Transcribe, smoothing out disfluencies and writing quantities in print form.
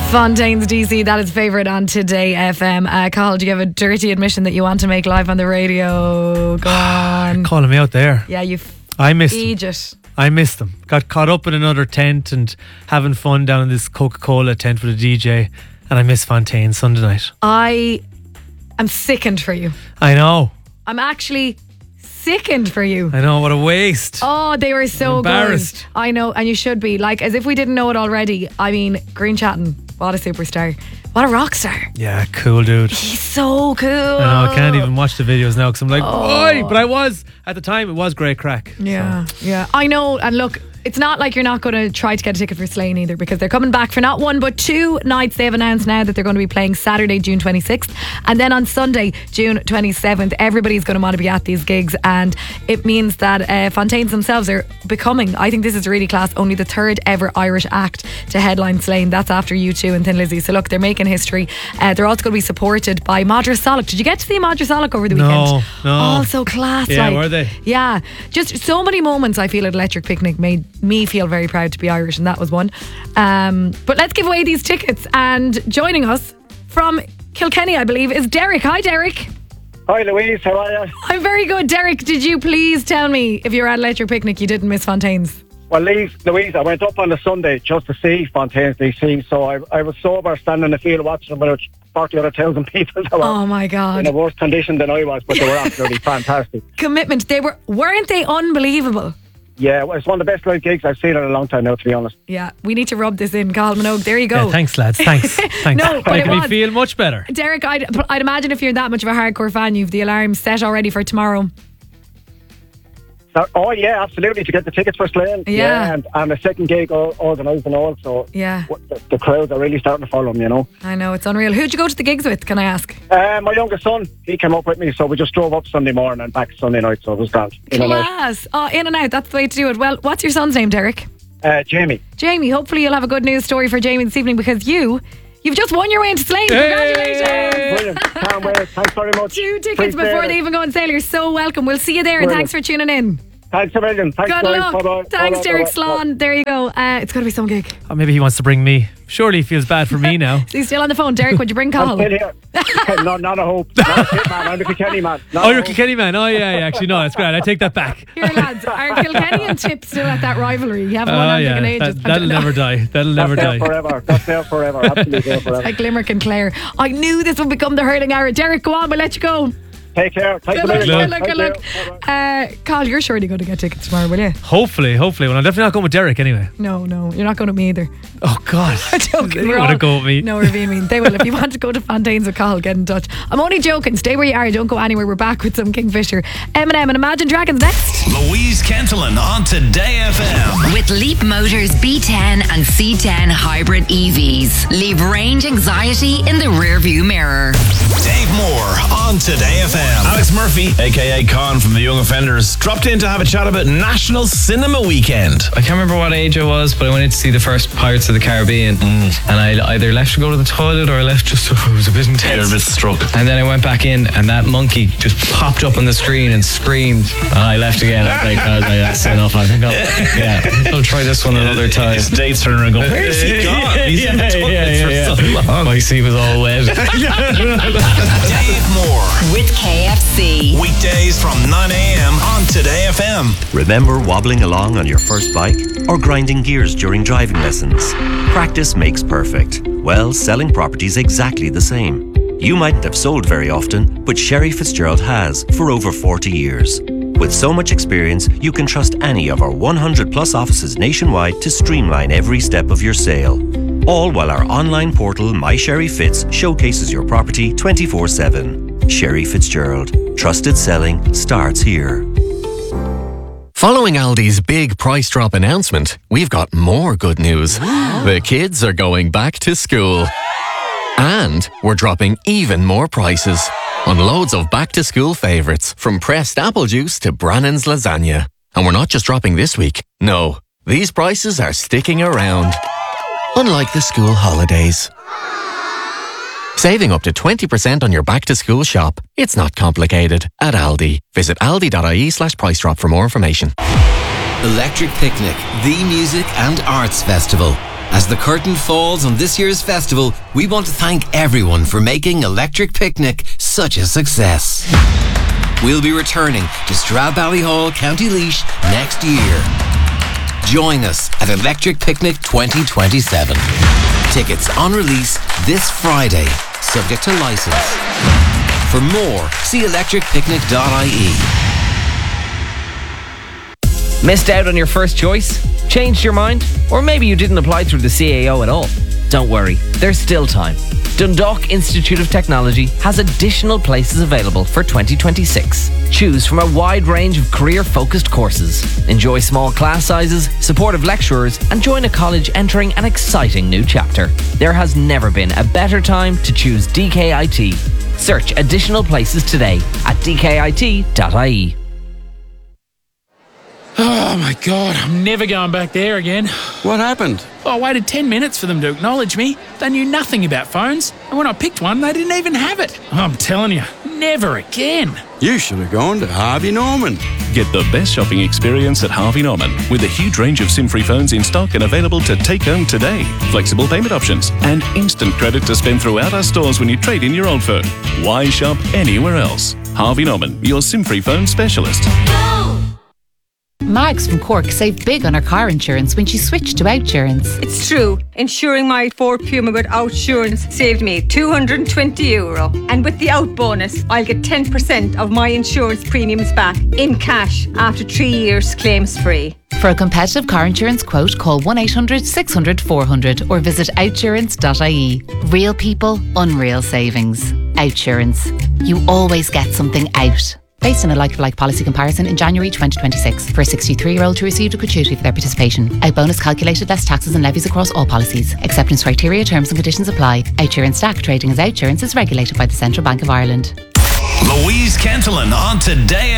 Fontaine's DC, that is favourite on Today FM. Carl, do you have a dirty admission that you want to make live on the radio? Go on. You're calling me out there. Yeah, I missed them. Egypt. I missed them. Got caught up in another tent and having fun down in this Coca-Cola tent with a DJ, and I missed Fontaine Sunday night. I am sickened for you. I know. I'm actually sickened for you. I know, what a waste. Oh, they were so I'm embarrassed. good. I know, and you should be. Like, as if we didn't know it already. I mean, Green Chatton, what a superstar. What a rock star. Yeah, cool dude. He's so cool. I know, I can't even watch the videos now because I'm like, why? But I was, at the time, it was great crack. Yeah, So. yeah. I know, and look, it's not like you're not going to try to get a ticket for Slane either, because they're coming back for not one but two nights. They've announced now that they're going to be playing Saturday, June 26th, and then on Sunday, June 27th. Everybody's going to want to be at these gigs, and it means that Fontaines themselves are becoming, I think this is really class, only the third ever Irish act to headline Slane. That's after U2 and Thin Lizzy. So look, they're making history. They're also going to be supported by Madra Solic. Did you get to see Madra Solic over the weekend? No. Also class. Yeah, were they? Yeah, just so many moments I feel at Electric Picnic made me feel very proud to be Irish, and that was one. But let's give away these tickets, and joining us from Kilkenny, I believe, is Derek. Hi, Derek. Hi, Louise. How are you? I'm very good. Derek, did you please tell me if you're at Electric Picnic you didn't miss Fontaines? Well, Louise, I went up on the Sunday just to see Fontaine's DC, so I was sober, standing in the field watching about 40,000 people that were Oh my God. in a worse condition than I was, but they were absolutely fantastic. Commitment. Weren't they unbelievable? Yeah, well, it's one of the best live gigs I've seen in a long time now, to be honest. Yeah, we need to rub this in, Carl Minogue. There you go. Yeah, thanks, lads. Thanks. No, but Making it me was. feel much better. Derek, I'd imagine if you're that much of a hardcore fan, you've the alarm set already for tomorrow. Oh, yeah, absolutely, to get the tickets for Slane. Yeah. And the second gig organised and all, so Yeah. the crowds are really starting to follow them, you know. I know, it's unreal. Who'd you go to the gigs with, can I ask? My youngest son, he came up with me, so we just drove up Sunday morning and back Sunday night, so it was grand. In and out. Class. Oh, in and out, that's the way to do it. Well, what's your son's name, Derek? Jamie. Jamie, hopefully you'll have a good news story for Jamie this evening, because you've just won your way into Slane. Congratulations. Brilliant. Can't wait. Thanks very much. 2 tickets Appreciate before it. they even go on sale. You're so welcome. We'll see you there, and Brilliant. thanks for tuning in. Thanks a million. Thanks, Good guys. luck. Bye-bye. Thanks, Bye-bye. Derek Bye-bye. Slán. There you go. It's going to be some gig. Or maybe he wants to bring me. Surely he feels bad for me now. Is he still on the phone? Derek, would you bring I'm Carl? still here. No, not a hope. Not a tip, man. I'm the Kilkenny man. Not Oh, a you're hope. Kilkenny man. Oh, yeah. Actually, no, that's great. I take that back. Here, lads, are Kilkenny and Tip still at that rivalry? You haven't won Oh, anything in yeah. ages. That'll never die. That'll never That's there die. forever. That's there forever. Absolutely there forever. Like Limerick and Clare. I knew this would become the hurling hour. Derek, go on, we'll let you go. Take care. Thanks Good a luck, million. good luck, good luck. Carl, you're surely going to get tickets tomorrow, will you? Hopefully. Well, I'm definitely not going with Derek anyway. No, you're not going with me either. Oh, God. I'm joking. They want to go with me. No, we're being mean. They will. If you want to go to Fontaines with Carl, get in touch. I'm only joking. Stay where you are. Don't go anywhere. We're back with some Kingfisher, Eminem, and Imagine Dragons next. Louise Kentelin on Today FM. With Leap Motors B10 and C10 hybrid EVs. Leave range anxiety in the rearview mirror. Dave Moore on Today FM. Alex Murphy, aka Con from the Young Offenders, dropped in to have a chat about National Cinema Weekend. I can't remember what age I was, but I went in to see the first Pirates of the Caribbean, and I either left to go to the toilet or I left just so it was a bit intense. You're a bit struck. And then I went back in, and that monkey just popped up on the screen and screamed, and I left again. I was like, that's enough. I think I'll try this one another time. His date's turning around going, where's he gone? He's in the toilet for so long. My seat was all wet. Dave Moore. With KFC. Weekdays from 9 a.m. on Today FM. Remember wobbling along on your first bike or grinding gears during driving lessons? Practice makes perfect. Well, selling property's exactly the same. You mightn't have sold very often, but Sherry Fitzgerald has for over 40 years. With so much experience, you can trust any of our 100 plus offices nationwide to streamline every step of your sale. All while our online portal, My Sherry Fitz, showcases your property 24/7. Sherry Fitzgerald. Trusted selling starts here. Following Aldi's big price drop announcement, we've got more good news. The kids are going back to school. And we're dropping even more prices on loads of back-to-school favourites, from pressed apple juice to Brannan's lasagna. And we're not just dropping this week. No, these prices are sticking around. Unlike the school holidays. Saving up to 20% on your back-to-school shop. It's not complicated at Aldi. Visit aldi.ie/price drop for more information. Electric Picnic, the music and arts festival. As the curtain falls on this year's festival, we want to thank everyone for making Electric Picnic such a success. We'll be returning to Stradbally, County Laois next year. Join us at Electric Picnic 2027. Tickets on release this Friday, subject to licence. For more, see electricpicnic.ie. Missed out on your first choice? Changed your mind? Or maybe you didn't apply through the CAO at all? Don't worry, there's still time. Dundalk Institute of Technology has additional places available for 2026. Choose from a wide range of career-focused courses. Enjoy small class sizes, supportive lecturers, and join a college entering an exciting new chapter. There has never been a better time to choose DKIT. Search additional places today at dkit.ie. Oh my God, I'm never going back there again. What happened? I waited 10 minutes for them to acknowledge me. They knew nothing about phones, and when I picked one, they didn't even have it. I'm telling you, never again. You should have gone to Harvey Norman. Get the best shopping experience at Harvey Norman with a huge range of SIM-free phones in stock and available to take home today. Flexible payment options and instant credit to spend throughout our stores when you trade in your old phone. Why shop anywhere else? Harvey Norman, your SIM-free phone specialist. Mags from Cork saved big on her car insurance when she switched to Outsurance. It's true. Insuring my Ford Puma with Outsurance saved me €220. And with the Out bonus, I'll get 10% of my insurance premiums back in cash after 3 years claims free. For a competitive car insurance quote, call 1-800-600-400 or visit outsurance.ie. Real people, unreal savings. Outsurance. You always get something out. Based on a like-for-like policy comparison in January 2026 for a 63-year-old who received a gratuity for their participation. Out bonus calculated less taxes and levies across all policies. Acceptance criteria, terms and conditions apply. Outsurance stack trading as Outsurance is regulated by the Central Bank of Ireland. Louise Kentelan on Today